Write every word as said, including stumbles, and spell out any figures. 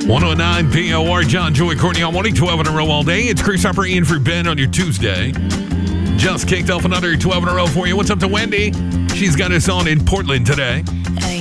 one oh nine P O R, John, Joy, Courtney on morning, twelve in a row all day. It's Chris Harper in for Ben on your Tuesday. Just kicked off another twelve in a row for you. What's up to Wendy? She's got us on in Portland today.